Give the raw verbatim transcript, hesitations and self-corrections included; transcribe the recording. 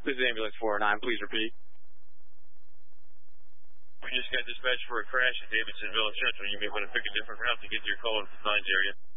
This is ambulance four oh nine. Please repeat. We just got dispatched for a crash at Davidson Village Central. You may want to pick a different route to get to your call into the Pines area.